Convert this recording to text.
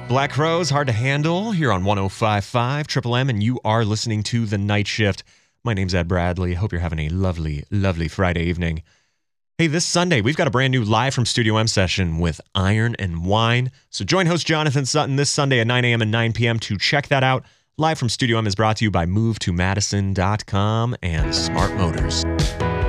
Black Crowes, Hard to Handle, here on 105.5 Triple M, and you are listening to The Night Shift. My name's Ed Bradley. Hope you're having a lovely, lovely Friday evening. Hey, this Sunday, we've got a brand new Live from Studio M session with Iron and Wine. So join host Jonathan Sutton this Sunday at 9 a.m. and 9 p.m. to check that out. Live from Studio M is brought to you by MoveToMadison.com and Smart Motors.